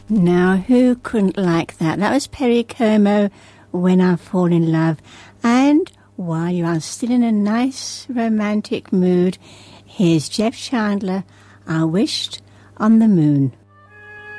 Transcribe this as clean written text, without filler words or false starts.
Now, who couldn't like that? That was Perry Como, When I Fall in Love. And while you are still in a nice romantic mood, here's Jeff Chandler, I Wished on the Moon.